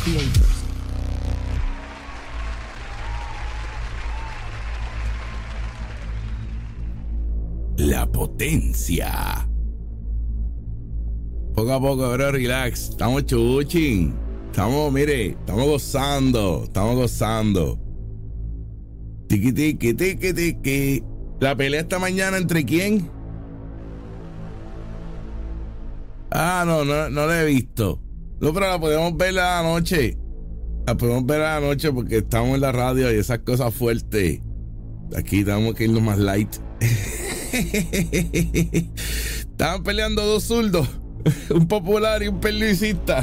feeling first. La potencia. Poco a poco, bro, relax. Estamos chuching. Estamos gozando. Tiki, tiki, tiki, tiki. La pelea esta mañana ¿entre quién? No la he visto. No, pero la podemos ver a la noche. Porque estamos en la radio y esas cosas fuertes. Aquí tenemos que irnos más light. Estaban peleando dos zurdos, un popular y un perlicista.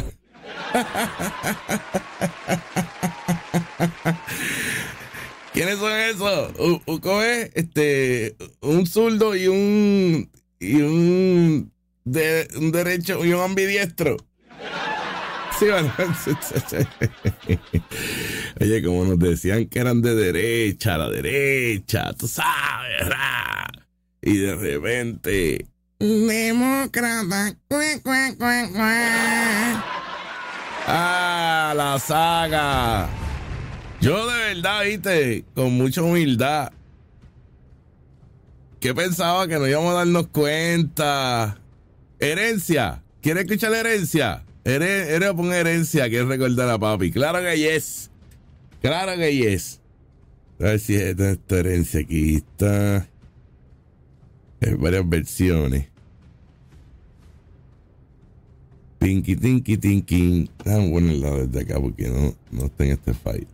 ¿Quiénes son esos? ¿Cómo es? Un zurdo y un derecho y un ambidiestro. Sí, bueno. Oye, como nos decían que eran de derecha, a la derecha, tú sabes, ¿verdad? Y de repente, demócrata, la saga. Yo de verdad, viste, con mucha humildad, que pensaba que no íbamos a darnos cuenta. Herencia, ¿quieres escuchar la herencia? Pon herencia, que es recordar a papi. Claro que yes. A ver si esta herencia aquí está. Hay varias versiones. Tinky, tinky, tinky. Vamos a ponerla desde acá porque no está en este file.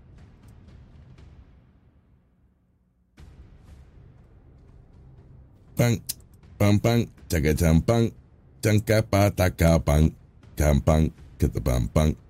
Pan, pam, pam, chaca, champán, chanca, pataca, pan, campan, que te pam, pan.